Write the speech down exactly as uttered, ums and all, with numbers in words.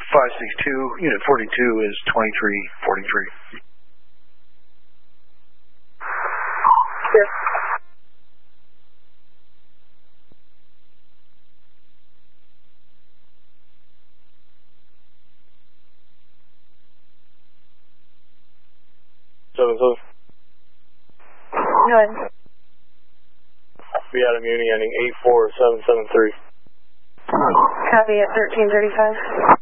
five six two, Unit forty-two is twenty-three forty-three. Yes. Seven seven. Go ahead. We had a muni ending eight four seven seven three. Copy at thirteen thirty-five.